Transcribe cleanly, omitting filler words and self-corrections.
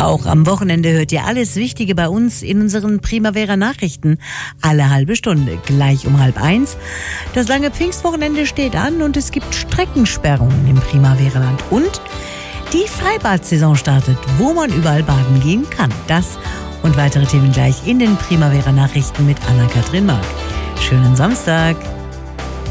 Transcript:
Auch am Wochenende hört ihr alles Wichtige bei uns in unseren Primavera-Nachrichten. Alle halbe Stunde, gleich um 12:30. Das lange Pfingstwochenende steht an und es gibt Streckensperrungen im Primavera-Land. Und die Freibad-Saison startet, wo man überall baden gehen kann. Das und weitere Themen gleich in den Primavera-Nachrichten mit Anna-Kathrin Mark. Schönen Samstag!